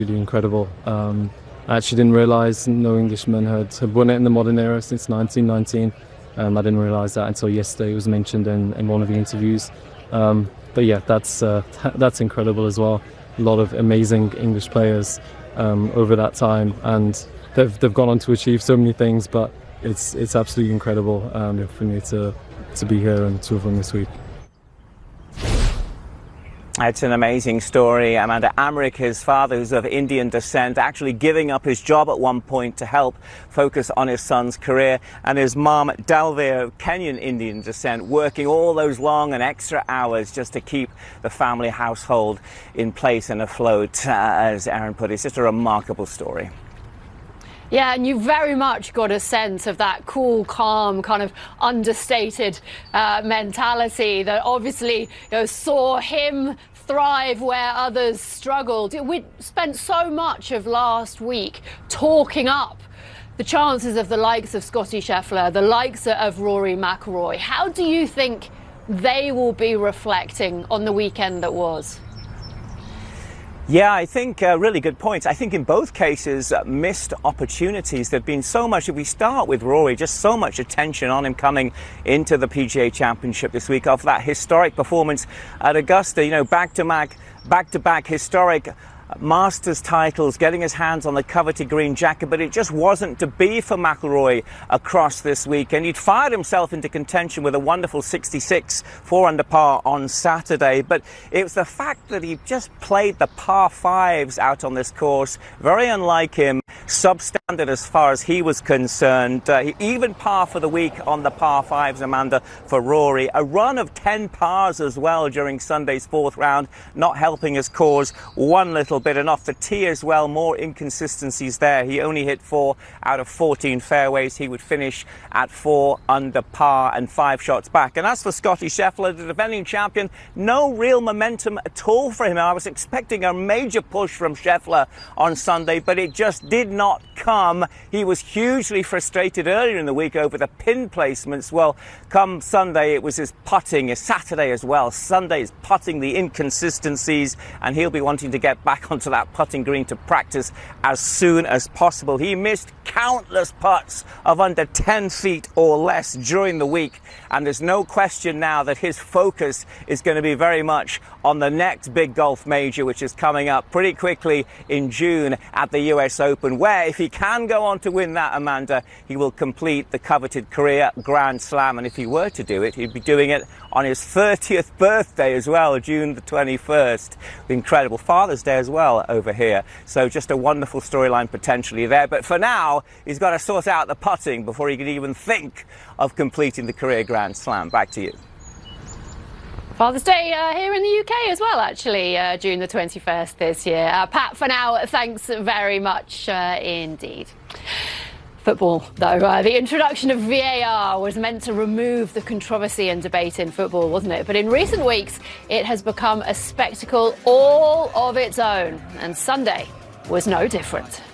Really incredible. I actually didn't realise no Englishman had won it in the modern era since 1919. I didn't realise that until yesterday. It was mentioned in one of the interviews. But yeah, that's incredible as well. A lot of amazing English players over that time, and they've gone on to achieve so many things. But it's absolutely incredible for me to be here and to have won this week. It's an amazing story. Amanda Amrick, his father, who's of Indian descent, actually giving up his job at one point to help focus on his son's career, and his mom, Dalveer, of Kenyan Indian descent, working all those long and extra hours just to keep the family household in place and afloat, as Aaron put it. It's just a remarkable story. Yeah, and you very much got a sense of that cool, calm, kind of understated mentality that obviously saw him thrive where others struggled. We spent so much of last week talking up the chances of the likes of Scottie Scheffler, the likes of Rory McIlroy. How do you think they will be reflecting on the weekend that was? Yeah, I think really good points. I think in both cases, missed opportunities. There've been so much, if we start with Rory, just so much attention on him coming into the PGA Championship this week after that historic performance at Augusta. Back-to-back historic Masters titles, getting his hands on the coveted green jacket, but it just wasn't to be for McIlroy across this week. And he'd fired himself into contention with a wonderful 66, 4 under par on Saturday. But it was the fact that he just played the par fives out on this course, very unlike him, substandard as far as he was concerned. Even par for the week on the par fives, Amanda, for Rory. A run of 10 pars as well during Sunday's fourth round, not helping his cause one little bit, and off the tee as well, more inconsistencies there. He only hit 4 out of 14 fairways. He would finish at 4 under par and 5 shots back. And as for Scottie Scheffler, the defending champion, no real momentum at all for him. I was expecting a major push from Scheffler on Sunday, but it just did not come. He was hugely frustrated earlier in the week over the pin placements. Well, come Sunday, it was his putting, his Saturday as well. Sunday is putting, the inconsistencies, and he'll be wanting to get back onto that putting green to practice as soon as possible. He missed countless putts of under 10 feet or less during the week, and there's no question now that his focus is going to be very much on the next big golf major, which is coming up pretty quickly in June at the US Open, where if he can go on to win that, Amanda, he will complete the coveted career Grand Slam. And if he were to do it, he'd be doing it on his 30th birthday as well, June the 21st. Incredible Father's Day as well over here. So just a wonderful storyline potentially there. But for now, he's got to sort out the putting before he can even think of completing the career Grand Slam. Back to you. Father's Day here in the UK as well, actually, June the 21st this year. Pat, for now, thanks very much indeed. Football, though, the introduction of VAR was meant to remove the controversy and debate in football, wasn't it? But in recent weeks, it has become a spectacle all of its own, and Sunday was no different.